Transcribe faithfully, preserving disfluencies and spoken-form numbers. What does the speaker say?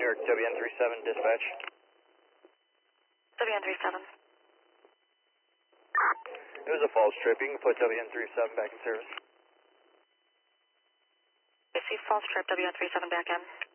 York, W N three seven, dispatch. W N three seven. It was a false trip. You can put W N three seven back in service. I see false trip, W N three seven back in.